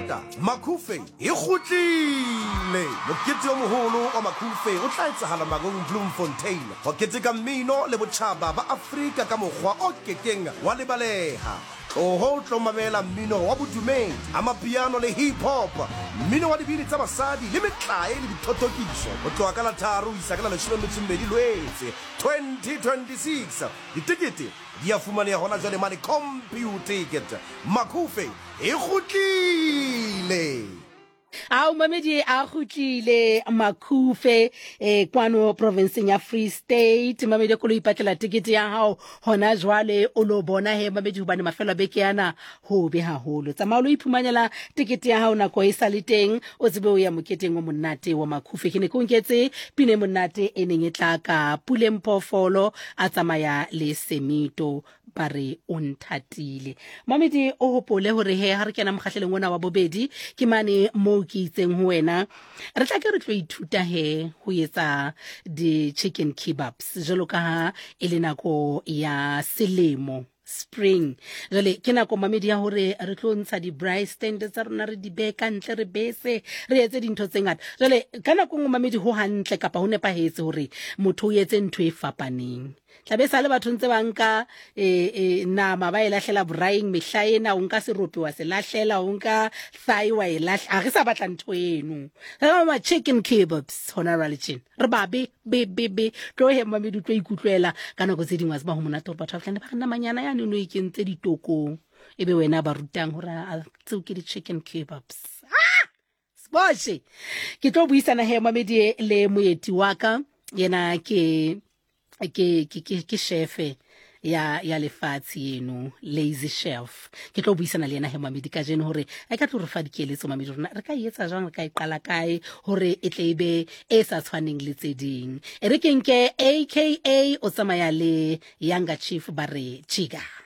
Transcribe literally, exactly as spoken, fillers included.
rata Makhufe e kgutlile mokete o moholo wa Makhufe o tla etsahala Magong Bloemfontein ho keteka mmino le botjhaba ba Afrika ka mokgwa o kekeng wa lebaleha o ho tlo mamela mmino wa bodumedi amapiano le hip hop mmino wa dibini tsa basadi le metlae le dithotokiso o tloa ka la tharo isa ka la leshome le metso e mmedi Lwetse twenty twenty-six ditikete di a fumaneha hona jwale mane computer ticket Makhufe e kgutlile. Ao mamedi a khutlile Makhufe eh kwano province ya Free State mamedi ko lo ipatlela ticket ya hao hona jwale o lo bona he mamedi hobane mafelo beke yana ho be haholo tsamao lo iphumanyela ticket ya hao na ko isa le teng o tsebe o ya moketeng o monate wa Makhufe ke ne ko nketse pine monate e neng e tla ka Pule Mpofolo a tsamaya le Semito bare o nthatile mamedi o hopole hore he ha re kena mokgahleleng ona wa bobedi ke mane mo ke itseng ho wena re tla ke re tlo ithuta he ho etsa di chicken kebabs jalo ka ha ele nako ya selemo spring jale ke nako mamedi ya hore re tlo ntsha di braai standards tsa rona re di beka ntle re bese re etse dintho tse ngata jale ka nako ngwe mamedi ho hantle kapa ho nepahetse hore motho o etse ntho e fapaneng tlabe sa le batho ntse ba nka eh eh nama ba e lahlela braaiing mehlaena o nka serope wa se lahlela o nka thigh wa e lahla a re sa batla ntho eno ma chicken kebabs hona religion re ba be be be be tlo he mamedi tlo ikutlwela kana go tse dingwe ba ho monate batho ba tlane ba kana manyana ya no ikentse ditokong ebe wena ba rutang hore a tseo ke di chicken kebabs ah sboshe ke tlo buisana he mamedi le moeti wa ka yena ke ke ke ke chef ya ya lefatshe eno lazy chef ke tlo buisana le yena he mamedi ka jeno hore a ka tlo re fa dikeletso mamedi rona re ka etsa jang re ka iqala kae hore e tle ibe e sa tshwaneng le tseding e re kenke aka o tsamaya le younger chief bare Chiga.